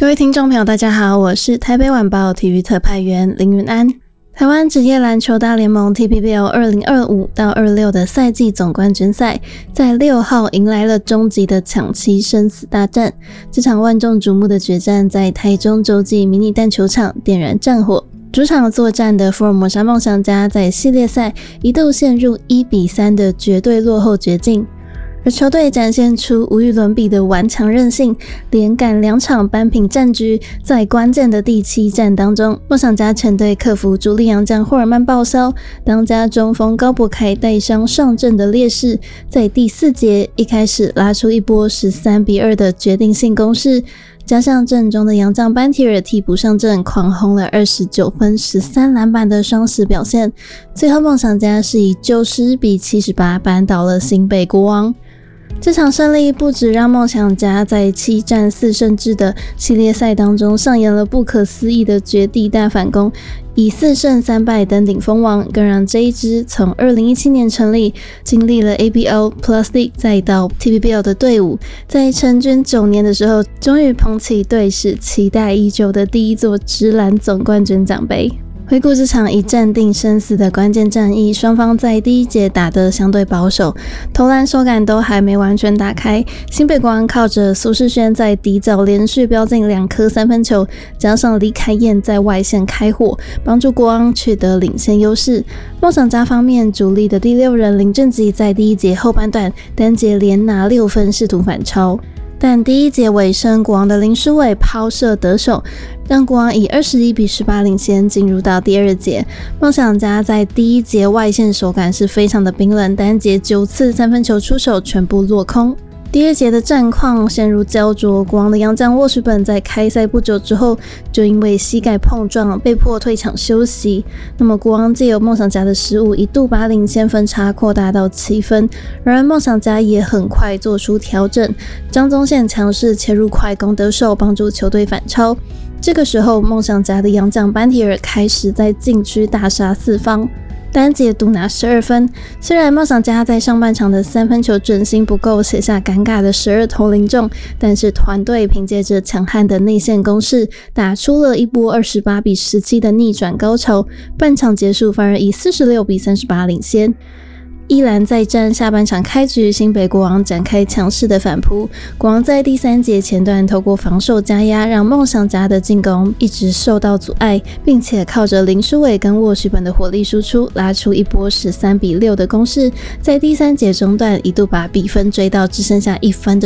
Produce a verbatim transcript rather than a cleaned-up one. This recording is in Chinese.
各位听众朋友大家好，我是台北晚报体育特派员林云安。台湾职业篮球大联盟 T P B L 二零二五到二六的赛季总冠军赛在六号迎来了终极的抢七生死大战。这场万众瞩目的决战在台中洲际迷你蛋球场点燃战火。主场作战的福尔摩沙梦想家在系列赛一度陷入一比三的绝对落后绝境，而球队展现出无与伦比的顽强韧性，连赶两场扳平战局。在关键的第七战当中，梦想家全队克服主力洋将霍尔曼报销，当家中锋高博凯带伤上阵的劣势，在第四节一开始拉出一波十三比二的决定性攻势，加上阵中的洋将班提尔替补上阵，狂轰了二十九分十三篮板的双十表现，最后梦想家是以九十比七十八扳倒了新北国王。这场胜利不止让梦想家在七战四胜制的系列赛当中上演了不可思议的绝地大反攻，以四胜三败登顶封王，更让这一支从二零一七年成立，经历了 A B L、Plus League 再到 T P B L 的队伍，在成军九年的时候，终于捧起队史期待已久的第一座职篮总冠军奖杯。回顾这场一战定生死的关键战役，双方在第一节打得相对保守，投篮手感都还没完全打开。新北国王靠着苏世轩在底角连续飙进两颗三分球，加上李凯燕在外线开火，帮助国王取得领先优势。梦想家方面，主力的第六人林正吉在第一节后半段单节连拿六分，试图反超。但第一节尾声，国王的林书伟抛射得手，让国王以二十一比十八领先，进入到第二节。梦想家在第一节外线手感是非常的冰冷，单节九次三分球出手全部落空。第二节的战况陷入焦灼，国王的洋将沃许本在开赛不久之后就因为膝盖碰撞被迫退场休息。那么国王借由梦想家的失误，一度把领先分差扩大到七分。然而梦想家也很快做出调整，张宗宪强势切入快攻得手，帮助球队反超。这个时候，梦想家的洋将班提尔开始在禁区大杀四方。单节独拿十二分，虽然梦想家在上半场的三分球准心不够，写下尴尬的十二投零中，但是团队凭借着强悍的内线攻势，打出了一波二十八比十七的逆转高潮，半场结束反而以四十六比三十八领先。依然在战下半场开局，新北国王展开强势的反扑，国王在第三节前段透过防守加压，让梦想家的进攻一直受到阻碍，并且靠着林书伟跟沃许本的火力输出，拉出一波十三比六的攻势，在第三节中段一度把比分追到只剩下一分的